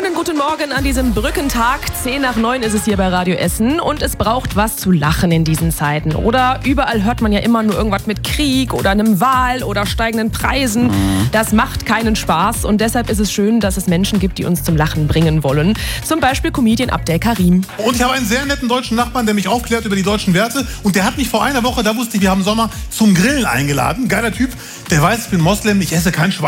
Schönen guten Morgen an diesem Brückentag. 10:09 ist es hier bei Radio Essen und es braucht was zu lachen in diesen Zeiten. Oder überall hört man ja immer nur irgendwas mit Krieg oder einem Wahl oder steigenden Preisen. Das macht keinen Spaß und deshalb ist es schön, dass es Menschen gibt, die uns zum Lachen bringen wollen. Zum Beispiel Comedian Abdel Karim. Und ich habe einen sehr netten deutschen Nachbarn, der mich aufklärt über die deutschen Werte. Und der hat mich vor einer Woche, da wusste ich, wir haben Sommer, zum Grillen eingeladen. Geiler Typ. Der weiß, ich bin Moslem, ich esse kein Schwein.